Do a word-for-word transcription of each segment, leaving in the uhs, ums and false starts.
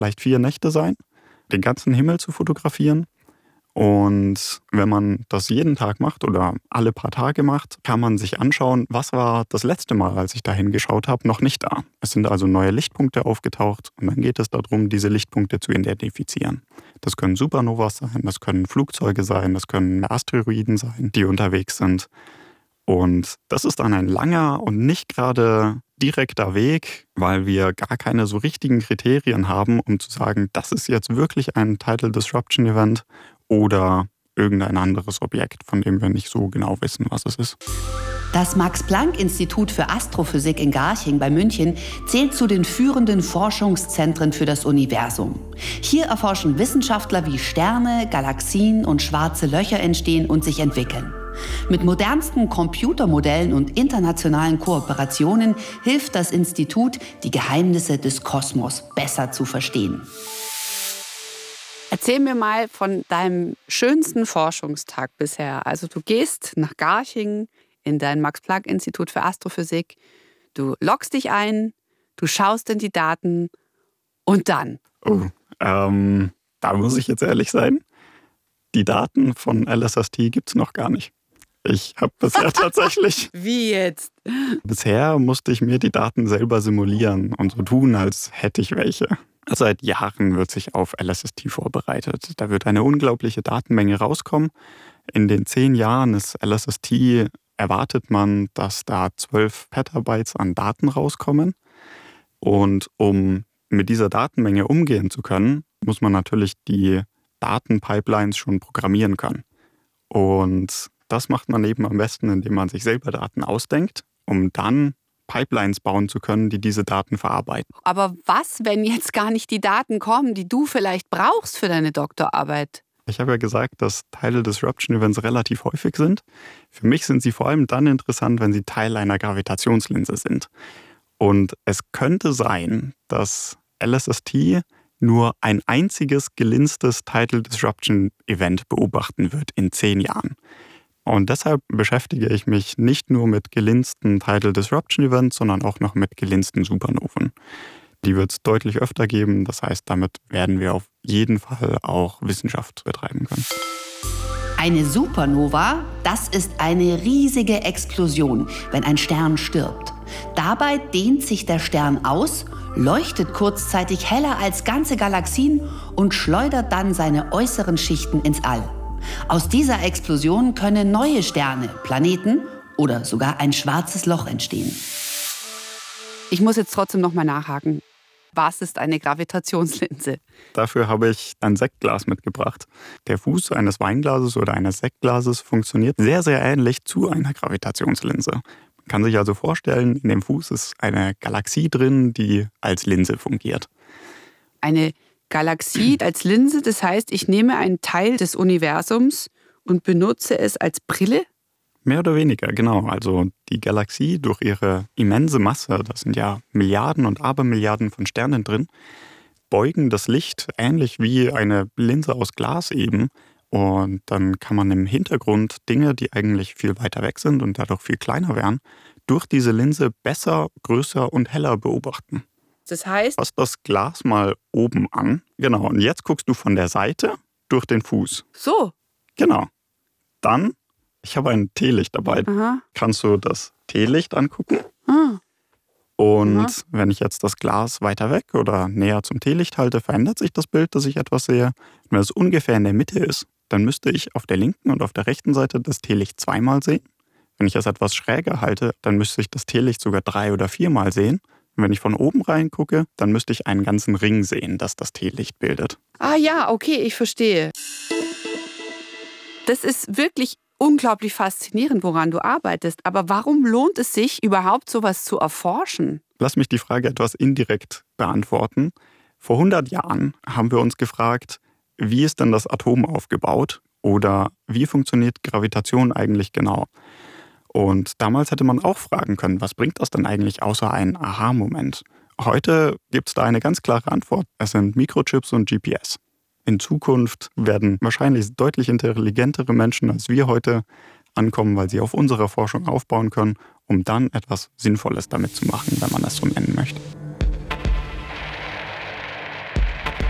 vielleicht vier Nächte sein, den ganzen Himmel zu fotografieren. Und wenn man das jeden Tag macht oder alle paar Tage macht, kann man sich anschauen, was war das letzte Mal, als ich da hingeschaut habe, noch nicht da. Es sind also neue Lichtpunkte aufgetaucht und dann geht es darum, diese Lichtpunkte zu identifizieren. Das können Supernovas sein, das können Flugzeuge sein, das können Asteroiden sein, die unterwegs sind. Und das ist dann ein langer und nicht gerade direkter Weg, weil wir gar keine so richtigen Kriterien haben, um zu sagen, das ist jetzt wirklich ein Tidal Disruption Event oder irgendein anderes Objekt, von dem wir nicht so genau wissen, was es ist. Das Max-Planck-Institut für Astrophysik in Garching bei München zählt zu den führenden Forschungszentren für das Universum. Hier erforschen Wissenschaftler, wie Sterne, Galaxien und schwarze Löcher entstehen und sich entwickeln. Mit modernsten Computermodellen und internationalen Kooperationen hilft das Institut, die Geheimnisse des Kosmos besser zu verstehen. Erzähl mir mal von deinem schönsten Forschungstag bisher. Also du gehst nach Garching in dein Max-Planck-Institut für Astrophysik, du loggst dich ein, du schaust in die Daten und dann? Oh, ähm, da muss ich jetzt ehrlich sein, die Daten von L S S T gibt es noch gar nicht. Ich habe bisher tatsächlich... Wie jetzt? Bisher musste ich mir die Daten selber simulieren und so tun, als hätte ich welche. Seit Jahren wird sich auf L S S T vorbereitet. Da wird eine unglaubliche Datenmenge rauskommen. In den zehn Jahren des L S S T erwartet man, dass da zwölf Petabytes an Daten rauskommen. Und um mit dieser Datenmenge umgehen zu können, muss man natürlich die Datenpipelines schon programmieren können. Und das macht man eben am besten, indem man sich selber Daten ausdenkt, um dann Pipelines bauen zu können, die diese Daten verarbeiten. Aber was, wenn jetzt gar nicht die Daten kommen, die du vielleicht brauchst für deine Doktorarbeit? Ich habe ja gesagt, dass Tidal Disruption Events relativ häufig sind. Für mich sind sie vor allem dann interessant, wenn sie Teil einer Gravitationslinse sind. Und es könnte sein, dass L S S T nur ein einziges gelinstes Tidal Disruption Event beobachten wird in zehn Jahren. Und deshalb beschäftige ich mich nicht nur mit gelinsten Tidal Disruption Events, sondern auch noch mit gelinsten Supernoven. Die wird es deutlich öfter geben. Das heißt, damit werden wir auf jeden Fall auch Wissenschaft betreiben können. Eine Supernova, das ist eine riesige Explosion, wenn ein Stern stirbt. Dabei dehnt sich der Stern aus, leuchtet kurzzeitig heller als ganze Galaxien und schleudert dann seine äußeren Schichten ins All. Aus dieser Explosion können neue Sterne, Planeten oder sogar ein schwarzes Loch entstehen. Ich muss jetzt trotzdem noch mal nachhaken. Was ist eine Gravitationslinse? Dafür habe ich ein Sektglas mitgebracht. Der Fuß eines Weinglases oder eines Sektglases funktioniert sehr, sehr ähnlich zu einer Gravitationslinse. Man kann sich also vorstellen, in dem Fuß ist eine Galaxie drin, die als Linse fungiert. Eine Galaxie als Linse, das heißt, ich nehme einen Teil des Universums und benutze es als Brille? Mehr oder weniger, genau. Also die Galaxie durch ihre immense Masse, das sind ja Milliarden und Abermilliarden von Sternen drin, beugen das Licht ähnlich wie eine Linse aus Glas eben. Und dann kann man im Hintergrund Dinge, die eigentlich viel weiter weg sind und dadurch viel kleiner wären, durch diese Linse besser, größer und heller beobachten. Das heißt, fass das Glas mal oben an. Genau, und jetzt guckst du von der Seite durch den Fuß. So. Genau. Dann, ich habe ein Teelicht dabei. Aha. Kannst du das Teelicht angucken? Ah. Und Aha. wenn ich jetzt das Glas weiter weg oder näher zum Teelicht halte, verändert sich das Bild, dass ich etwas sehe. Und wenn es ungefähr in der Mitte ist, dann müsste ich auf der linken und auf der rechten Seite das Teelicht zweimal sehen. Wenn ich es etwas schräger halte, dann müsste ich das Teelicht sogar drei- oder viermal sehen. Und wenn ich von oben reingucke, dann müsste ich einen ganzen Ring sehen, das das Teelicht bildet. Ah ja, okay, ich verstehe. Das ist wirklich unglaublich faszinierend, woran du arbeitest. Aber warum lohnt es sich, überhaupt sowas zu erforschen? Lass mich die Frage etwas indirekt beantworten. Vor hundert Jahren haben wir uns gefragt, wie ist denn das Atom aufgebaut? Oder wie funktioniert Gravitation eigentlich genau? Und damals hätte man auch fragen können, was bringt das denn eigentlich außer ein Aha-Moment? Heute gibt es da eine ganz klare Antwort. Es sind Mikrochips und G P S. In Zukunft werden wahrscheinlich deutlich intelligentere Menschen als wir heute ankommen, weil sie auf unserer Forschung aufbauen können, um dann etwas Sinnvolles damit zu machen, wenn man das so nennen möchte.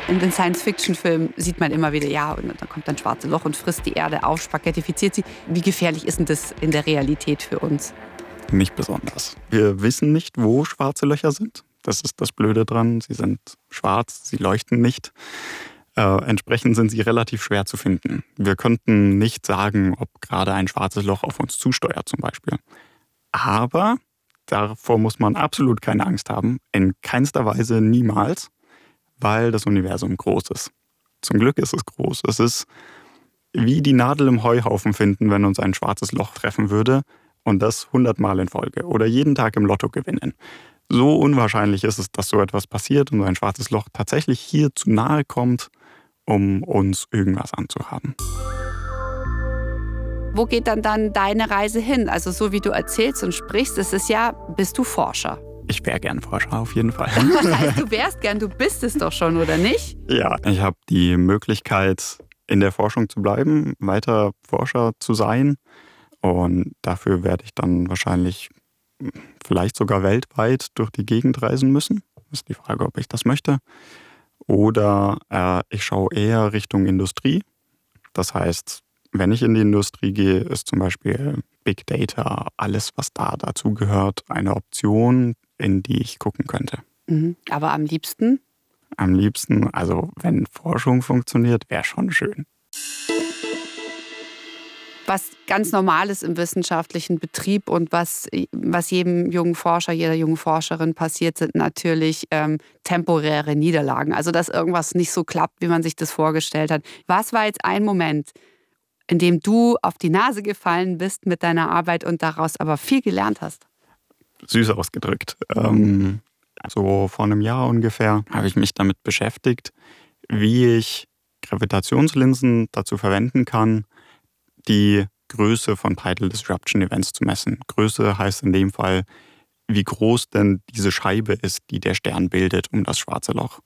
In den Science-Fiction-Filmen sieht man immer wieder, ja, und dann kommt ein schwarzes Loch und frisst die Erde auf, spaghettifiziert sie. Wie gefährlich ist denn das in der Realität für uns? Nicht besonders. Wir wissen nicht, wo schwarze Löcher sind. Das ist das Blöde dran. Sie sind schwarz, sie leuchten nicht. Äh, entsprechend sind sie relativ schwer zu finden. Wir könnten nicht sagen, ob gerade ein schwarzes Loch auf uns zusteuert zum Beispiel. Aber davor muss man absolut keine Angst haben. In keinster Weise niemals, weil das Universum groß ist. Zum Glück ist es groß. Es ist wie die Nadel im Heuhaufen finden, wenn uns ein schwarzes Loch treffen würde und das hundertmal in Folge oder jeden Tag im Lotto gewinnen. So unwahrscheinlich ist es, dass so etwas passiert und ein schwarzes Loch tatsächlich hier zu nahe kommt, um uns irgendwas anzuhaben. Wo geht dann dann deine Reise hin? Also so wie du erzählst und sprichst, ist es ja, bist du Forscher. Ich wäre gern Forscher, auf jeden Fall. Was heißt, du wärst gern, du bist es doch schon, oder nicht? Ja, ich habe die Möglichkeit, in der Forschung zu bleiben, weiter Forscher zu sein. Und dafür werde ich dann wahrscheinlich vielleicht sogar weltweit durch die Gegend reisen müssen. Das ist die Frage, ob ich das möchte. Oder äh, ich schaue eher Richtung Industrie. Das heißt, wenn ich in die Industrie gehe, ist zum Beispiel Big Data, alles, was da dazu gehört, eine Option, in die ich gucken könnte. Mhm. Aber am liebsten? Am liebsten, also wenn Forschung funktioniert, wäre schon schön. Was ganz normal ist im wissenschaftlichen Betrieb und was, was jedem jungen Forscher, jeder jungen Forscherin passiert, sind natürlich ähm, temporäre Niederlagen. Also dass irgendwas nicht so klappt, wie man sich das vorgestellt hat. Was war jetzt ein Moment, in dem du auf die Nase gefallen bist mit deiner Arbeit und daraus aber viel gelernt hast? Süß ausgedrückt. Ähm, so vor einem Jahr ungefähr habe ich mich damit beschäftigt, wie ich Gravitationslinsen dazu verwenden kann, die Größe von Tidal Disruption Events zu messen. Größe heißt in dem Fall, wie groß denn diese Scheibe ist, die der Stern bildet um das schwarze Loch.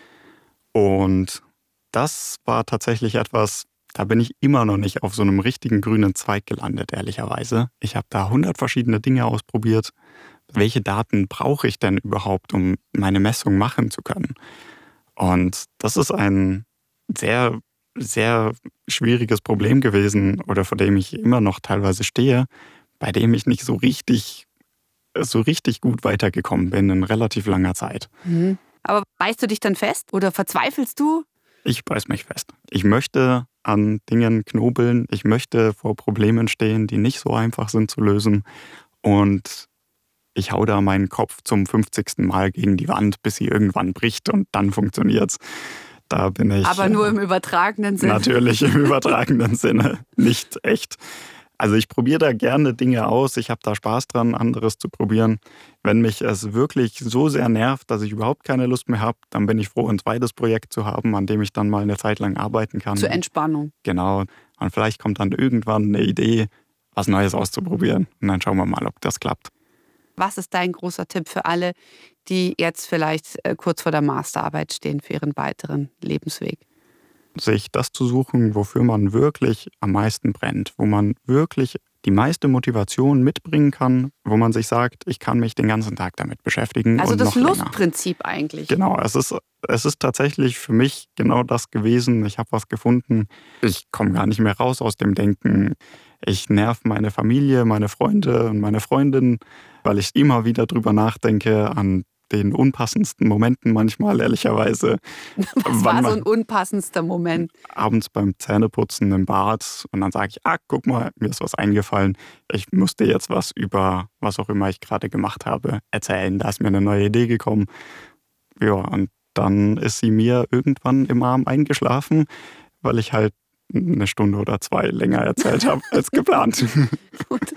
Und das war tatsächlich etwas, da bin ich immer noch nicht auf so einem richtigen grünen Zweig gelandet, ehrlicherweise. Ich habe da hundert verschiedene Dinge ausprobiert. Welche Daten brauche ich denn überhaupt, um meine Messung machen zu können? Und das ist ein sehr sehr schwieriges Problem gewesen oder vor dem ich immer noch teilweise stehe, bei dem ich nicht so richtig, so richtig gut weitergekommen bin in relativ langer Zeit. Mhm. Aber beißt du dich dann fest oder verzweifelst du? Ich beiß mich fest. Ich möchte an Dingen knobeln. Ich möchte vor Problemen stehen, die nicht so einfach sind zu lösen. Und ich hau da meinen Kopf zum fünfzigsten Mal gegen die Wand, bis sie irgendwann bricht und dann funktioniert's. Da bin ich. Aber nur im übertragenen Sinne. Natürlich im übertragenen Sinne, nicht echt. Also ich probiere da gerne Dinge aus. Ich habe da Spaß dran, anderes zu probieren. Wenn mich es wirklich so sehr nervt, dass ich überhaupt keine Lust mehr habe, dann bin ich froh, ein zweites Projekt zu haben, an dem ich dann mal eine Zeit lang arbeiten kann. Zur Entspannung. Genau. Und vielleicht kommt dann irgendwann eine Idee, was Neues auszuprobieren. Und dann schauen wir mal, ob das klappt. Was ist dein großer Tipp für alle, die jetzt vielleicht kurz vor der Masterarbeit stehen für ihren weiteren Lebensweg? Sich das zu suchen, wofür man wirklich am meisten brennt, wo man wirklich die meiste Motivation mitbringen kann, wo man sich sagt, ich kann mich den ganzen Tag damit beschäftigen. Also und das noch Lustprinzip länger. Eigentlich. Genau, es ist, es ist tatsächlich für mich genau das gewesen. Ich habe was gefunden. Ich komme gar nicht mehr raus aus dem Denken. Ich nerv meine Familie, meine Freunde und meine Freundin, weil ich immer wieder drüber nachdenke an den unpassendsten Momenten manchmal, ehrlicherweise. Was war so ein unpassendster Moment? Abends beim Zähneputzen im Bad und dann sage ich, ah, guck mal, mir ist was eingefallen. Ich musste jetzt was über was auch immer ich gerade gemacht habe erzählen. Da ist mir eine neue Idee gekommen. Ja, und dann ist sie mir irgendwann im Arm eingeschlafen, weil ich halt eine Stunde oder zwei länger erzählt habe als geplant. Gut.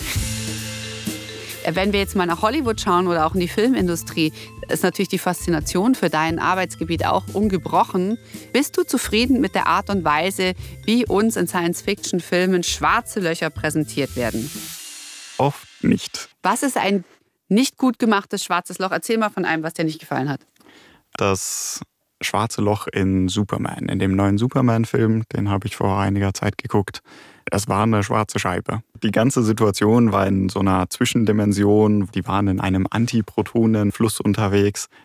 Wenn wir jetzt mal nach Hollywood schauen oder auch in die Filmindustrie, ist natürlich die Faszination für dein Arbeitsgebiet auch ungebrochen. Bist du zufrieden mit der Art und Weise, wie uns in Science-Fiction-Filmen schwarze Löcher präsentiert werden? Oft nicht. Was ist ein nicht gut gemachtes schwarzes Loch? Erzähl mal von einem, was dir nicht gefallen hat. Das schwarze Loch in Superman, in dem neuen Superman-Film, den habe ich vor einiger Zeit geguckt. Es war eine schwarze Scheibe. Die ganze Situation war in so einer Zwischendimension. Die waren in einem Antiprotonenfluss unterwegs.